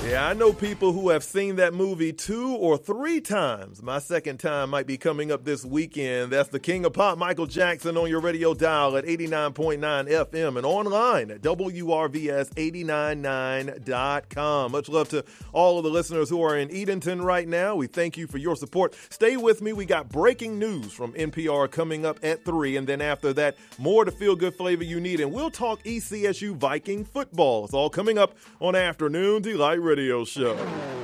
Yeah, I know people who have seen that movie 2 or 3 times. My second time might be coming up this weekend. That's the King of Pop, Michael Jackson, on your radio dial at 89.9 FM and online at WRVS899.com. Much love to all of the listeners who are in Edenton right now. We thank you for your support. Stay with me. We got breaking news from NPR coming up at 3, and then after that, more to feel good flavor you need, and we'll talk ECSU Viking football. It's all coming up on Afternoon Delight Radio Show.